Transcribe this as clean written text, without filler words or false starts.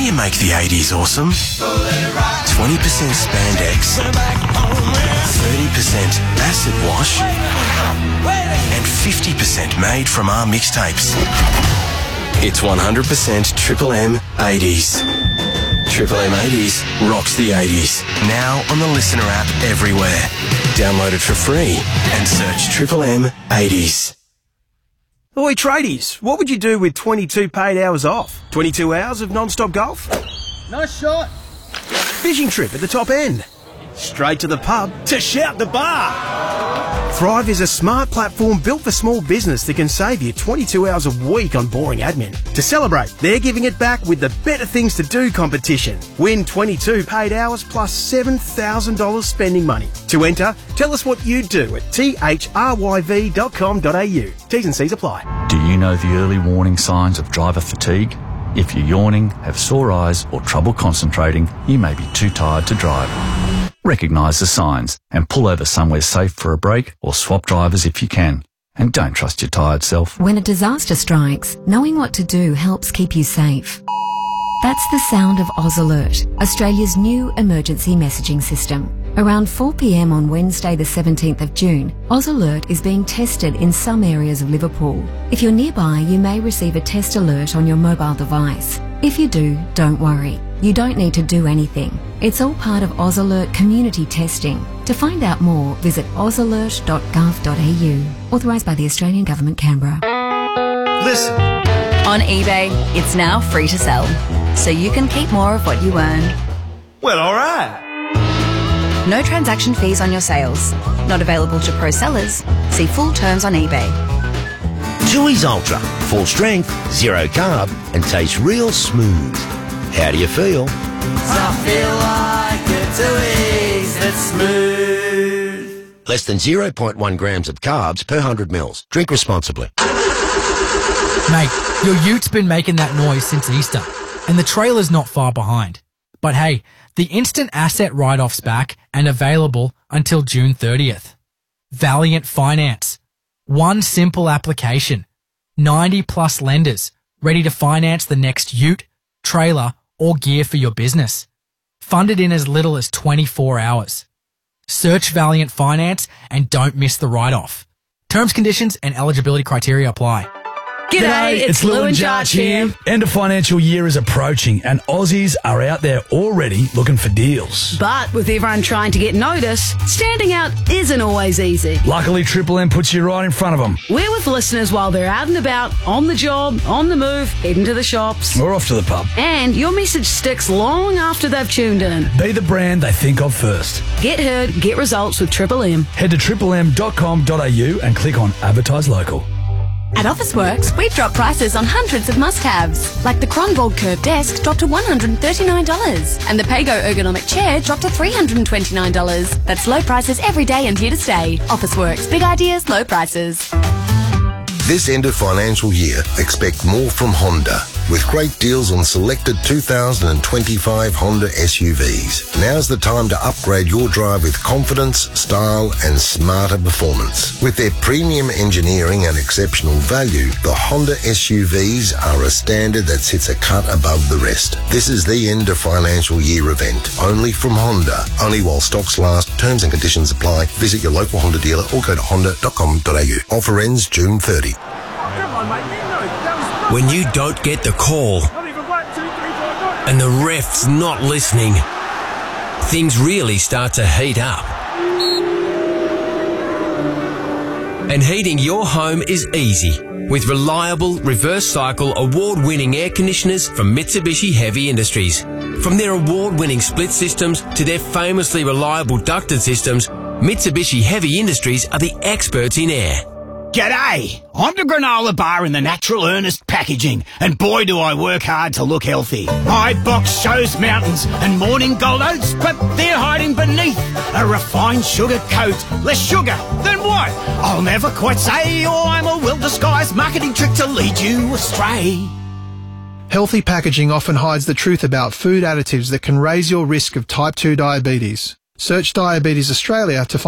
you make the 80s awesome? 20% spandex, 30% acid wash, and 50% made from our mixtapes. It's 100% Triple M 80s. Triple M 80s rocks the 80s. Now on the Listener app everywhere. Download it for free and search Triple M 80s. Oi, tradies, what would you do with 22 paid hours off? 22 hours of non-stop golf? Nice shot. Fishing trip at the top end? Straight to the pub to shout the bar? Thrive is a smart platform built for small business that can save you 22 hours a week on boring admin. To celebrate, they're giving it back with the Better Things to Do competition. Win 22 paid hours plus $7,000 spending money. To enter, tell us what you'd do at thryv.com.au. T's and C's apply. Do you know the early warning signs of driver fatigue? If you're yawning, have sore eyes or trouble concentrating, you may be too tired to drive. Recognise the signs and pull over somewhere safe for a break or swap drivers if you can. And don't trust your tired self. When a disaster strikes, knowing what to do helps keep you safe. That's the sound of Oz Alert, Australia's new emergency messaging system. Around 4 p.m. on Wednesday the 17th of June, Oz Alert is being tested in some areas of Liverpool. If you're nearby, you may receive a test alert on your mobile device. If you do, don't worry. You don't need to do anything. It's all part of Oz Alert community testing. To find out more, visit ozalert.gov.au. Authorised by the Australian Government, Canberra. Listen. On eBay, it's now free to sell, so you can keep more of what you earn. Well, all right. No transaction fees on your sales. Not available to pro sellers. See full terms on eBay. Tooheys Ultra. Full strength, zero carb, and tastes real smooth. How do you feel? I feel like a Tooheys that's smooth. Less than 0.1 grams of carbs per 100 mils. Drink responsibly. Mate, your ute been making that noise since Easter, and the trailer's not far behind. But hey, the instant asset write-off's back and available until June 30th. Valiant Finance. One simple application. 90 plus lenders ready to finance the next ute, trailer, or gear for your business. Funded in as little as 24 hours. Search Valiant Finance and don't miss the write-off. Terms, conditions, and eligibility criteria apply. G'day, it's Lou and Jarch here. End of financial year is approaching and Aussies are out there already looking for deals. But with everyone trying to get noticed, standing out isn't always easy. Luckily, Triple M puts you right in front of them. We're with listeners while they're out and about, on the job, on the move, heading to the shops. Or off to the pub. And your message sticks long after they've tuned in. Be the brand they think of first. Get heard, get results with Triple M. Head to triplem.com.au and click on Advertise Local. At Officeworks, we've dropped prices on hundreds of must-haves, like the Kronborg Curve Desk dropped to $139, and the Pago Ergonomic Chair dropped to $329. That's low prices every day and here to stay. Officeworks, big ideas, low prices. This end of financial year, expect more from Honda, with great deals on selected 2025 Honda SUVs. Now's the time to upgrade your drive with confidence, style and smarter performance. With their premium engineering and exceptional value, the Honda SUVs are a standard that sits a cut above the rest. This is the end of financial year event, only from Honda. Only while stocks last. Terms and conditions apply. Visit your local Honda dealer or go to honda.com.au. Offer ends June 30. When you don't get the call and the ref's not listening, things really start to heat up. And heating your home is easy with reliable, reverse cycle, award-winning air conditioners from Mitsubishi Heavy Industries. From their award-winning split systems to their famously reliable ducted systems, Mitsubishi Heavy Industries are the experts in air. G'day! I'm the granola bar in the Natural Earnest packaging, and boy do I work hard to look healthy. My box shows mountains and morning gold oats, but they're hiding beneath a refined sugar coat. Less sugar, then what? I'll never quite say, or I'm a well-disguised marketing trick to lead you astray. Healthy packaging often hides the truth about food additives that can raise your risk of type 2 diabetes. Search Diabetes Australia to find